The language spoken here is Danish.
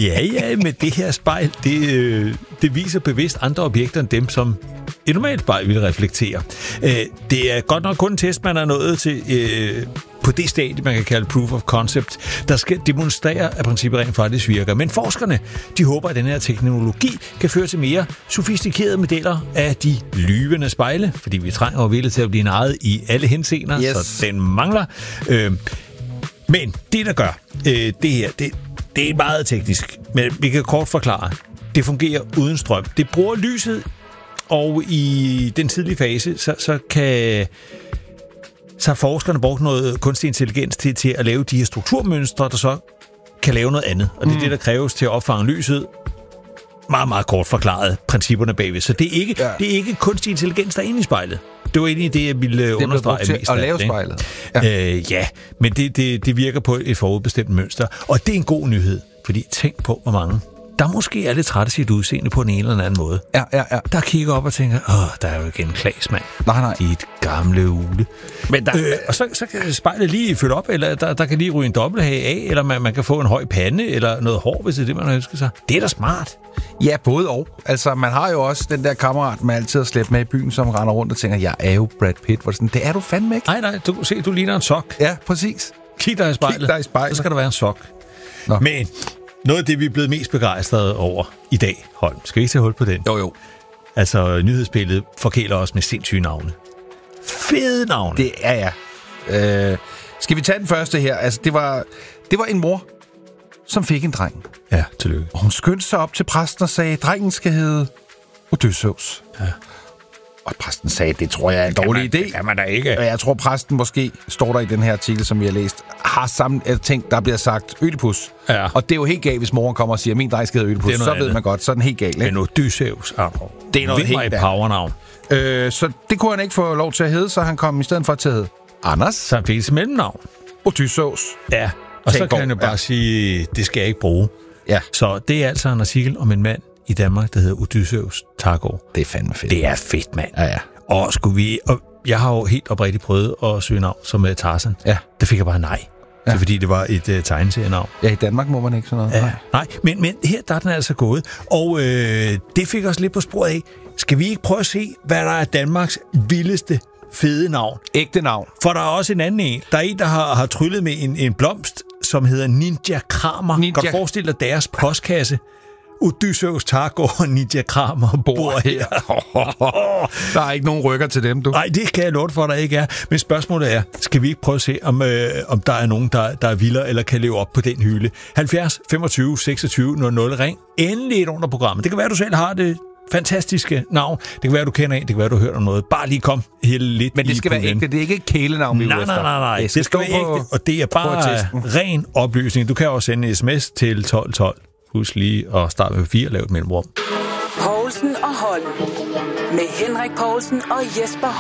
Ja, men det her spejl, det viser bevidst andre objekter end dem, som et normalt spejl vil reflektere. Det er godt nok kun en test, man er nået til på det stadie, man kan kalde proof of concept, der skal demonstrere, at princippet rent faktisk virker. Men forskerne, de håber, at den her teknologi kan føre til mere sofistikerede modeller af de lyvende spejle, fordi vi trænger jo virkelig til at blive narret i alle henseender, yes. Så den mangler. Men det, der gør det her, det er meget teknisk, men vi kan kort forklare. Det fungerer uden strøm. Det bruger lyset, og i den tidlige fase, så har forskerne brugt noget kunstig intelligens til at lave de her strukturmønstre, der så kan lave noget andet. Og det er det, der kræves til at opfange lyset. Meget, meget kort forklaret principperne bagved. Så det er ikke kunstig intelligens, der er inde i spejlet. Det var egentlig det, jeg ville understrege mest. Det er at lave spejlet. Ja, men det virker på et forudbestemt mønster. Og det er en god nyhed, fordi tænk på, hvor mange der måske er lidt træt af sit udseende på en eller anden måde. Ja. Der kigger op og tænker, der er jo igen Klaas, mand. Nej. Dit gamle ule. Men og så kan spejlet lige fylde op, eller der kan lige ryge en dobbelthage af, eller man kan få en høj pande, eller noget hår, hvis det er det, man har ønsket sig. Det er da smart. Ja, både og. Altså, man har jo også den der kammerat, man altid har slæbt med i byen, som render rundt og tænker, jeg er jo Brad Pitt. Hvor sådan, det er du fandme ikke. Nej, du ligner en sok. Ja, præcis. Kig dig i spejlet. Så skal der være en sok. Nå. Men noget af det, vi er blevet mest begejstrede over i dag, Holm. Skal vi ikke tage hul på den? Jo. Altså, nyhedsbilledet forkæler os med sindssyge navne. Fede navne. Det er jeg. Skal vi tage den første her? Altså, det var en mor, som fik en dreng. Ja, tillykke. Og hun skyndte sig op til præsten og sagde, drengen skal hedde Odysseus. Ja. Og præsten sagde, det tror jeg er en dårlig idé. Det kan man da ikke. Jeg tror, præsten måske, står der i den her artikel, som vi har læst, har tænkt, der bliver sagt Ødipus. Ja. Og det er jo helt galt, hvis moren kommer og siger, min dreng skal hedde Ødipus. Så ved man godt, så er den helt galt. Ikke? Men Odysseus, det er noget helt et powernavn. Så det kunne han ikke få lov til at hedde, så han kom i stedet for til at hedde Anders. Så han fik et mellemnavn. Odysseus. Ja, og så kan han jo bare sige, det skal jeg ikke bruge. Ja. Så det er altså en artikel om en mand i Danmark, der hedder Odysseus Targaard. Det er fandme fedt. Det er fedt, mand. Ja. Og jeg har jo helt oprigtigt prøvet at søge navn som Tarzan. Ja. Det fik jeg bare nej. Ja. Det er fordi, det var et tegneserienavn. Ja, i Danmark må man ikke sådan noget. Ja. Nej, men her der er den altså gået. Og det fik os lidt på sporet af. Skal vi ikke prøve at se, hvad der er Danmarks vildeste fede navn? Ægte navn. For der er også en anden en. Der er en, der har tryllet med en blomst, som hedder Ninja Kramer. Kan du forestille dig deres postkasse? Odysseus Targaard og Ninja Kramer bor her. Der er ikke nogen rykker til dem, du. Nej, det kan jeg love for, der ikke er. Men spørgsmålet er, skal vi ikke prøve at se, om der er nogen, der er vildere eller kan leve op på den hylde? 70 25 26 00. Ring endelig under programmet. Det kan være, du selv har det fantastiske navn. Det kan være, du kender en. Det kan være, du har hørt om noget. Bare lige kom helt lidt. Men det skal være ægte. Det er ikke et kælenavn, vi er ude efter. Nej. Det skal være ægte. Og det er bare ren oplysning. Du kan også sende en sms til 1212. Husk lige at starte med 4 og lave et mellemrum. Poulsen og Holm. Med Henrik Poulsen og Jesper